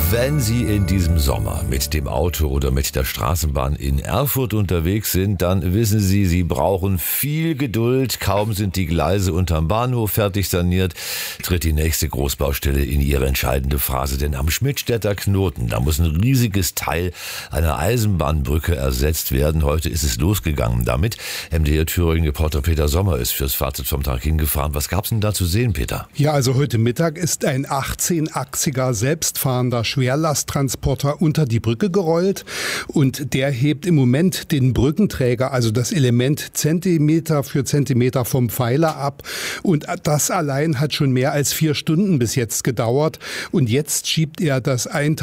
Wenn Sie in diesem Sommer mit dem Auto oder mit der Straßenbahn in Erfurt unterwegs sind, dann wissen Sie, Sie brauchen viel Geduld. Kaum sind die Gleise unterm Bahnhof fertig saniert, tritt die nächste Großbaustelle in ihre entscheidende Phase. Denn am Schmidtstädter Knoten, da muss ein riesiges Teil einer Eisenbahnbrücke ersetzt werden. Heute ist es losgegangen damit. MDR Thüringen-Reporter Peter Sommer ist fürs Fazit vom Tag hingefahren. Was gab's denn da zu sehen, Peter? Ja, also heute Mittag ist ein 18-achsiger selbstfahrender Schwerlasttransporter unter die Brücke gerollt und der hebt im Moment den Brückenträger, also das Element Zentimeter für Zentimeter vom Pfeiler ab und das allein hat schon mehr als 4 Stunden bis jetzt gedauert und jetzt schiebt er das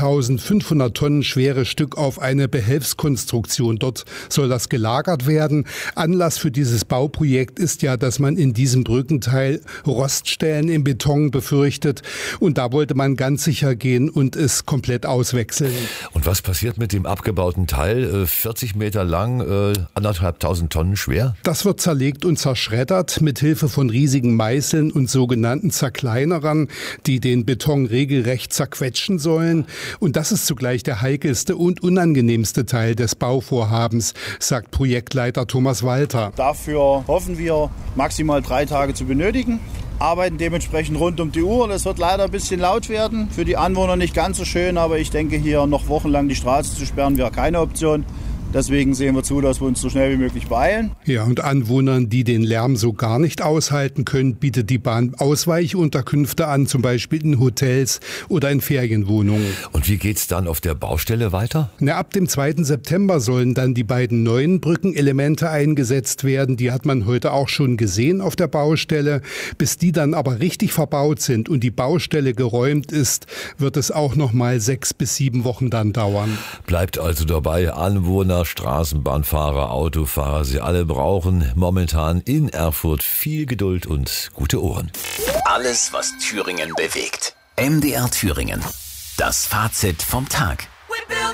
1500 Tonnen schwere Stück auf eine Behelfskonstruktion. Dort soll das gelagert werden. Anlass für dieses Bauprojekt ist ja, dass man in diesem Brückenteil Roststellen im Beton befürchtet und da wollte man ganz sicher gehen und es komplett auswechseln. Und was passiert mit dem abgebauten Teil? 40 Meter lang, 1.500 Tonnen schwer? Das wird zerlegt und zerschreddert mit Hilfe von riesigen Meißeln und sogenannten Zerkleinerern, die den Beton regelrecht zerquetschen sollen. Und das ist zugleich der heikelste und unangenehmste Teil des Bauvorhabens, sagt Projektleiter Thomas Walter. Dafür hoffen wir, maximal 3 Tage zu benötigen. Arbeiten dementsprechend rund um die Uhr. Das wird leider ein bisschen laut werden. Für die Anwohner nicht ganz so schön, aber ich denke, hier noch wochenlang die Straße zu sperren, wäre keine Option. Deswegen sehen wir zu, dass wir uns so schnell wie möglich beeilen. Ja, und Anwohnern, die den Lärm so gar nicht aushalten können, bietet die Bahn Ausweichunterkünfte an, zum Beispiel in Hotels oder in Ferienwohnungen. Und wie geht's dann auf der Baustelle weiter? Ab dem 2. September sollen dann die beiden neuen Brückenelemente eingesetzt werden. Die hat man heute auch schon gesehen auf der Baustelle. Bis die dann aber richtig verbaut sind und die Baustelle geräumt ist, wird es auch noch mal 6 bis 7 Wochen dann dauern. Bleibt also dabei, Anwohner, Straßenbahnfahrer, Autofahrer, sie alle brauchen momentan in Erfurt viel Geduld und gute Ohren. Alles, was Thüringen bewegt. MDR Thüringen. Das Fazit vom Tag.